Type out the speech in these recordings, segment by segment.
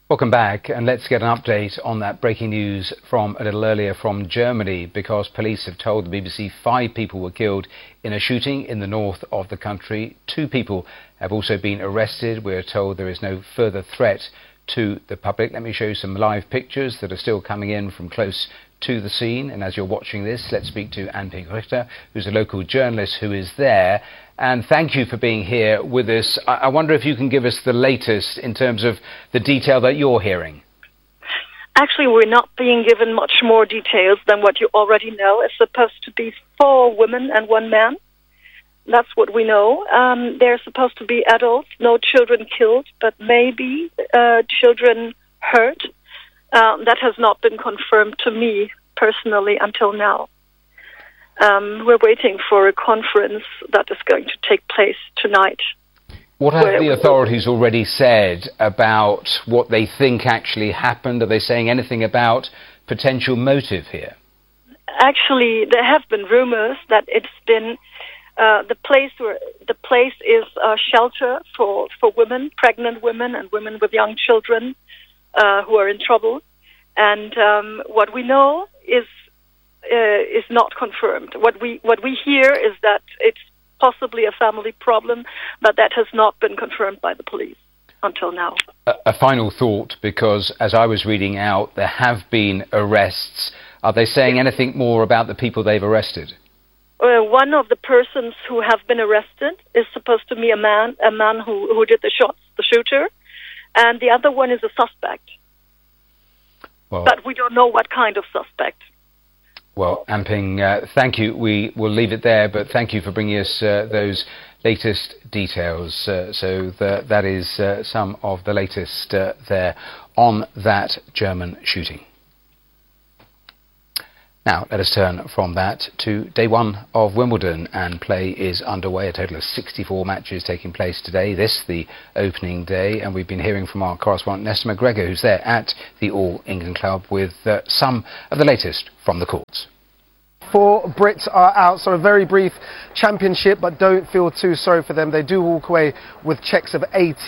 Welcome back, and let's get an update on that breaking news from a little earlier from Germany, because police have told the BBC 5 people were killed in a shooting in the north of the country. 2 people have also been arrested. We're told there is no further threat to the public. Let me show you some live pictures that are still coming in from close to the scene. And as you're watching this, let's speak to Anping Richter, who's a local journalist who is there. And thank you for being here with us. I wonder if you can give us the latest in terms of the detail that you're hearing. Actually, we're not being given much more details than what you already know. It's supposed to be 4 women and 1 man. That's what we know. They're supposed to be adults, no children killed, but maybe children hurt. That has not been confirmed to me personally until now. We're waiting for a conference that is going to take place tonight. What have the authorities already said about what they think actually happened? Are they saying anything about potential motive here? Actually, there have been rumors that it's been the place is a shelter for women, pregnant women, and women with young children who are in trouble. And what we know is not confirmed. What we hear is that it's possibly a family problem, but that has not been confirmed by the police until now. A final thought, because as I was reading out, there have been arrests. Are they saying anything more about the people they've arrested? One of the persons who have been arrested is supposed to be a man who did the shots, the shooter, and the other one is a suspect. Well, but we don't know what kind of suspect. Well, Anping, thank you. We will leave it there, but thank you for bringing us those latest details. So that is some of the latest there on that German shooting. Now, let us turn from that to day 1 of Wimbledon, and play is underway. A total of 64 matches taking place today. This, the opening day, and we've been hearing from our correspondent Nesta McGregor, who's there at the All England Club with some of the latest from the courts. 4 Brits are out, so a very brief championship, but don't feel too sorry for them. They do walk away with cheques of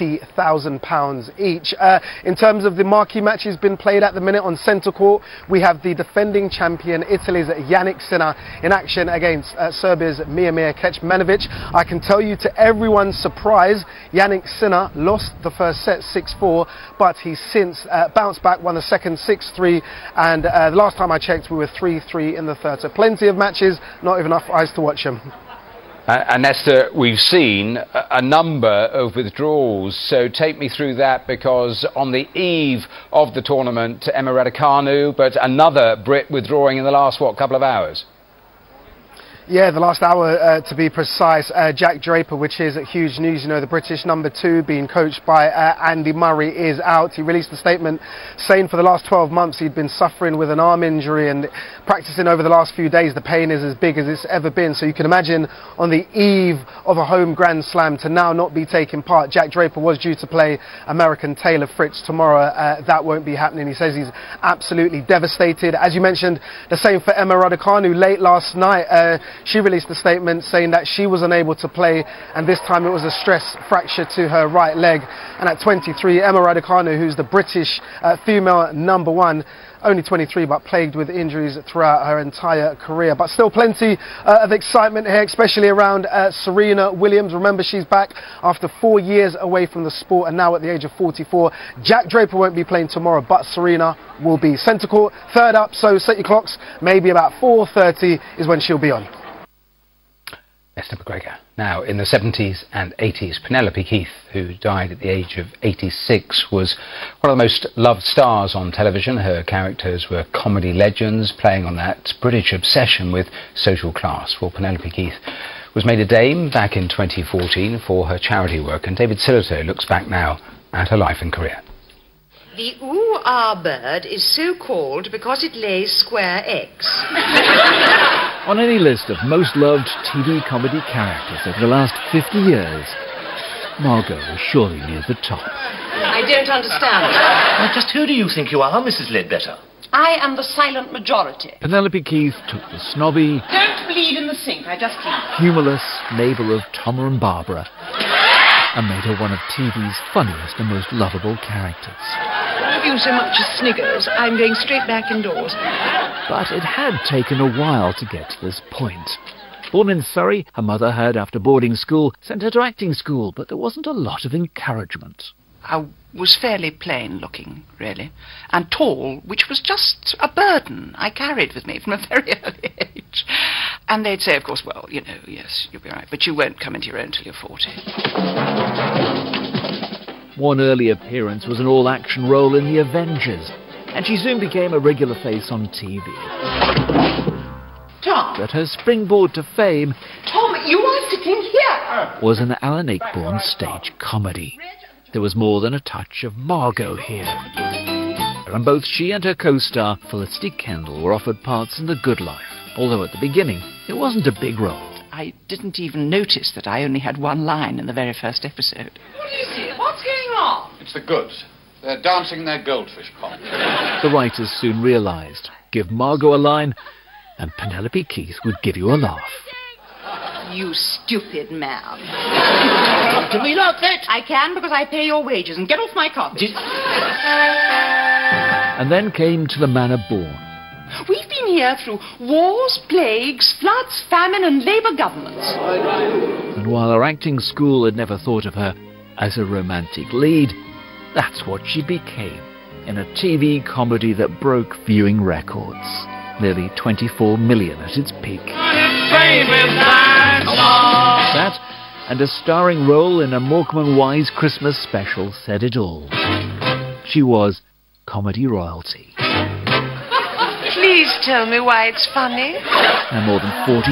£80,000 each. In terms of the marquee matches been played at the minute on centre court, we have the defending champion Italy's Jannik Sinner in action against Serbia's Miomir Kecmanovic. I can tell you, to everyone's surprise, Jannik Sinner lost the first set 6-4, but he's since bounced back, won the second 6-3, and the last time I checked we were 3-3 in the third. So plenty of matches, not even enough eyes to watch them. And Nesta, we've seen a number of withdrawals, so take me through that, because on the eve of the tournament, Emma Raducanu, but another Brit withdrawing in the last, couple of hours? Yeah, the last hour to be precise. Jack Draper, which is huge news. You know, the British number 2 being coached by Andy Murray is out. He released a statement saying for the last 12 months he'd been suffering with an arm injury, and practicing over the last few days the pain is as big as it's ever been. So you can imagine, on the eve of a home Grand Slam, to now not be taking part. Jack Draper was due to play American Taylor Fritz tomorrow. That won't be happening. He says he's absolutely devastated. As you mentioned, the same for Emma Raducanu. Late last night, she released a statement saying that she was unable to play, and this time it was a stress fracture to her right leg. And at 23, Emma Raducanu, who's the British female number 1, only 23, but plagued with injuries throughout her entire career. But still plenty of excitement here, especially around Serena Williams. Remember, she's back after 4 years away from the sport, and now at the age of 44. Jack Draper won't be playing tomorrow, but Serena will be. Centre court, third up, so set your clocks. Maybe about 4:30 is when she'll be on. Nesta McGregor. Now, in the 70s and 80s, Penelope Keith, who died at the age of 86, was one of the most loved stars on television. Her characters were comedy legends, playing on that British obsession with social class. Well, Penelope Keith was made a dame back in 2014 for her charity work, and David Sillito looks back now at her life and career. The ooh-ah bird is so called because it lays square eggs. On any list of most loved TV comedy characters over the last 50 years, Margot is surely near the top. I don't understand. Now, just who do you think you are, Mrs. Ledbetter? I am the silent majority. Penelope Keith took the snobby, Don't bleed in the sink, I just clean. humourless neighbour of Tom and Barbara and made her one of TV's funniest and most lovable characters. give you so much as sniggers, I'm going straight back indoors. But it had taken a while to get to this point. Born in Surrey, her mother had, after boarding school, sent her to acting school, but there wasn't a lot of encouragement. I was fairly plain looking, really, and tall, which was just a burden I carried with me from a very early age. And they'd say, of course, well, you know, yes, you'll be right, but you won't come into your own till you're 40. One early appearance was an all-action role in The Avengers, and she soon became a regular face on TV. Tom! But her springboard to fame Tom, you are sitting here! was an Alan Ayckbourn stage comedy. There was more than a touch of Margot here. And both she and her co-star, Felicity Kendall, were offered parts in The Good Life, although at the beginning it wasn't a big role. I didn't even notice that I only had one line in the very first episode. What is it? What's going on? It's the goods. They're dancing their goldfish pond. The writers soon realised, give Margot a line, and Penelope Keith would give you a laugh. You stupid man. To me like that? I can because I pay your wages, and get off my carpet. And then came To the Manor Born. We've been here through wars, plagues, floods, famine, and Labour governments. And while her acting school had never thought of her as a romantic lead, that's what she became in a TV comedy that broke viewing records. Nearly 24 million at its peak. That, and a starring role in a Morecambe & Wise Christmas special, said it all. She was comedy royalty. Please tell me why it's funny. And more than 40...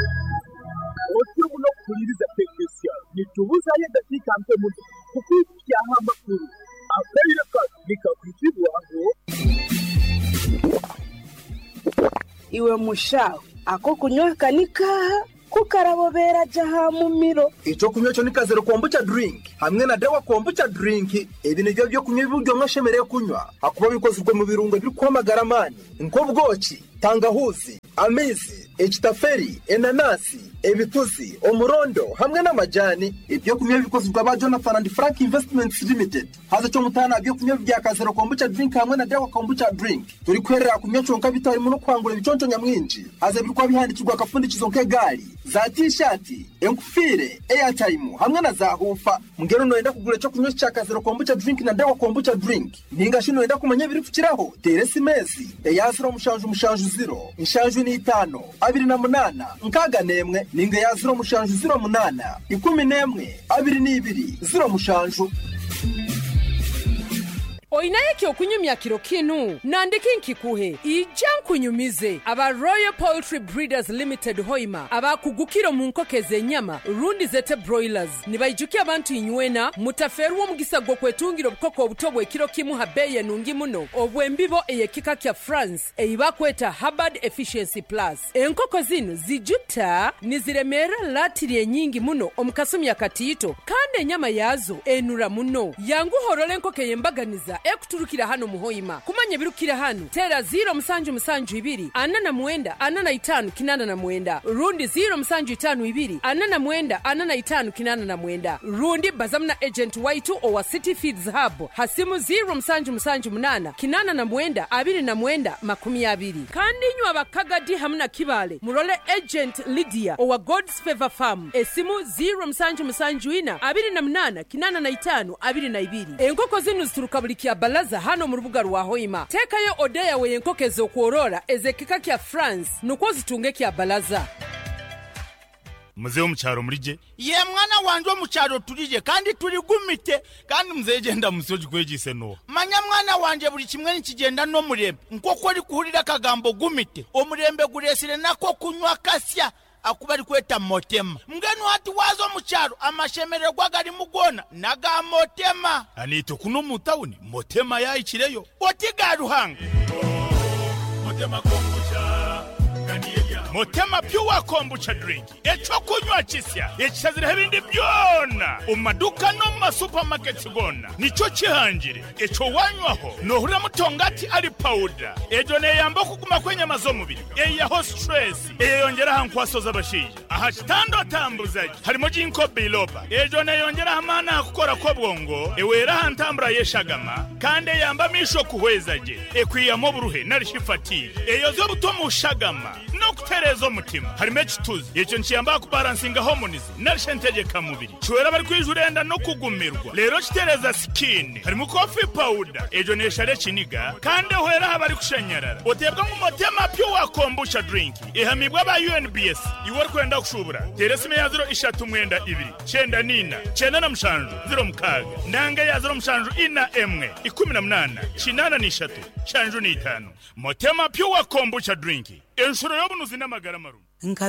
Iwe mushawe ako kunywa kanika kukarabobera jaha mumiro ico kunywa cyo nikazero kombucha drink hamwe na dawa kombucha drink ibi nivyo byo kunywa ibiryo mwashemereye kunywa akuba bikozwe mu birungo biri kwamagara mani nk'ubwoki tangahuzi amizi echitaferi enanasi ebituzi omurondo hamwe n'amajani ibyo kunywa bikozwe ba Jonathan and Frank Investments Limited haza cyo mutana byo kunywa bya kazero kombucha drink hamwe na dawa kombucha drink turi kwerera kunywa cyonka bitari mu no kwangura biconco nyamwinji haza bikwa bihandikirwa kafundikizo nk'egari za t-shirt enkufire airtime hamwe na za hufa mungero noenda kugura cyo kunywa cya kazero kombucha drink na dawa kombucha drink ninga shino enda kumanya biri kukiraho teresi mezi yazira umushanju 0 inshanju ni 5 28 nkaga nemwe ninga yazira umushanju 08 11 22 0 mushanju Oinaye kyo kunyumya kiro kinu nandiki nkikuhe ijankunyumize aba Royal Poultry Breeders Limited Hoima aba kugukiro mu nkokeze enyama rundi zete broilers nibayijuki abantu inywena mutaferuwo mugisa gwo kwetungiro bukoko obutobwe kiro kimu habeye nungi muno obwembibo eyekika kya France eyibakweta Hubbard Efficiency Plus enkoko zino zijuta niziremera latiri nyingi muno omukasumya katito kandi enyama yazo enura muno yangu horole enkoke yembaganiza ekuturukira hano muhoima kumanya birukira hano tera 072 4 45 8 rundi 072 4 45 rundi bazamna agent waitu owa City Feeds Hub hasimu 072 8 20 kandi nywa bakagadi hamna kibale murole agent Lydia owa God's Favor Farm esimu 072 28 enkoko zinu zituruka buli balaza hano mu rubuga rwa Hoima tekayo odeya we enkokezo kuorora ezekika kya France nuko zitunge kya balaza Muzeo mucyaro murije ye mwana wanje mucyaro turije kandi turi gumite kandi muzegenda musoji kwegise no manya mwana wanje buri kimwe nikigenda no murembe nkoko ari kuhurira kagambo gumite omurembe guresire nako kunywa kasya akubari kweta motema mgenu hati wazo mucyaro amashemererwa gari mugona naga motema anito kuno mutawuni motema yayikireyo otigaruhanga motema kombucha kaniye Motema Pure Kombucha drink echo kunywa kisya ekizira ebindi byona umaduka no mu supermarket gona nico kihangire echo wanywaho nohura mutongati ali powder ejo ne yamba kuguma kwenye mazomubiri eyaho stress eyongera hankwasoza abashije aha kitando tambuzaje harimo jinko biloba ejo ne yongera hamana akukora ko bwongo ewera hantambura yeshagama kandi yamba misho kuhwezaje ekwiyamo buruhe narishifati eyozo butomu shagama no kuterezo mutima harimo ekituzi icyo nkiyamba ku balancing hormones narishentegeka mubiri chwera bari kwijurenda no kugumirwa rero kitereza skin harimo coffee powder ejo neshare kiniga kandi hwera bari kushanyarara otebwa mu Motema Pure Kombucha drink ihamibwa ba UNBS iwor kwenda kushubura teresime ya 032 chenda nina chenda na mshanju 0 mukaga ndanga ya 0 mshanju ina emwe 18 chinana ni 3 shanju ni 5 Motema Pure Kombucha drink enshuro yobunuzi n'amagara marumu